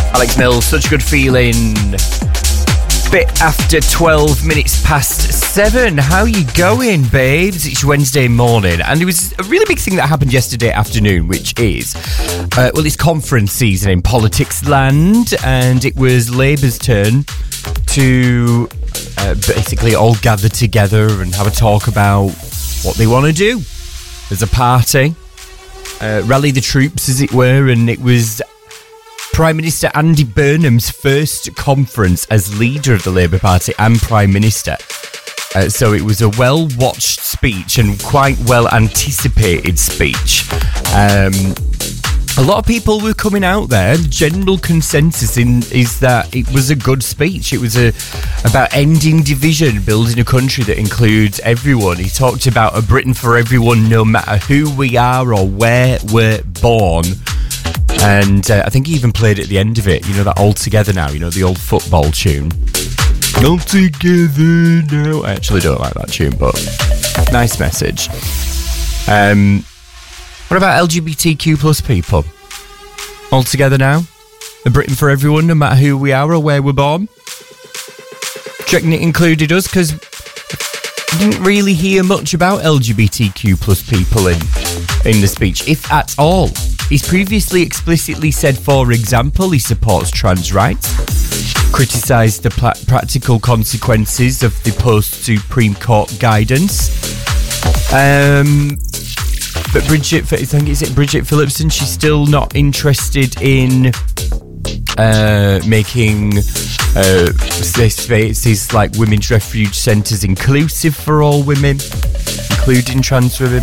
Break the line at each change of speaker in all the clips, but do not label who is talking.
Alex Mills, Such a Good Feeling. Bit after 12 minutes past 7. How you going, babes? It's Wednesday morning, and there was a really big thing that happened yesterday afternoon, which is, it's conference season in politics land, and it was Labour's turn to basically all gather together and have a talk about what they want to do as a party, rally the troops, as it were, and it was Prime Minister Andy Burnham's first conference as leader of the Labour Party and Prime Minister. So it was a well-watched speech and quite well-anticipated speech. A lot of people were coming out there. The general consensus is that it was a good speech. It was about ending division, building a country that includes everyone. He talked about a Britain for everyone, no matter who we are or where we're born. And I think he even played at the end of it, that All Together Now, the old football tune. All Together Now. I actually don't like that tune, but nice message. What about LGBTQ plus people? All Together Now? A Britain for everyone, no matter who we are or where we're born? Do you reckon it included us? Because I didn't really hear much about LGBTQ plus people in the speech, if at all. He's previously explicitly said, for example, he supports trans rights, criticised the practical consequences of the post-Supreme Court guidance. But Bridget Phillipson, she's still not interested in making spaces like women's refuge centres inclusive for all women, including trans women.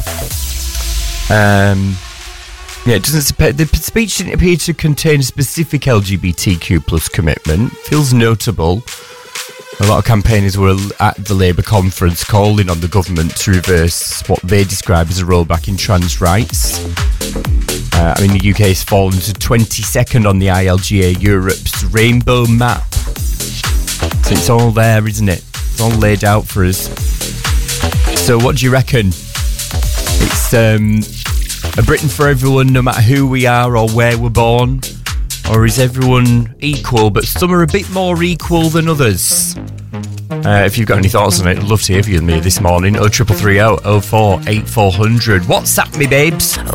It doesn't. The speech didn't appear to contain a specific LGBTQ plus commitment. Feels notable. A lot of campaigners were at the Labour conference calling on the government to reverse what they describe as a rollback in trans rights. The UK has fallen to 22nd on the ILGA Europe's rainbow map. So it's all there, isn't it? It's all laid out for us. So what do you reckon? It's a Britain for everyone, no matter who we are or where we're born? Or is everyone equal, but some are a bit more equal than others? If you've got any thoughts on it, I'd love to hear from you this morning. 0330 04 8400. WhatsApp me, babes.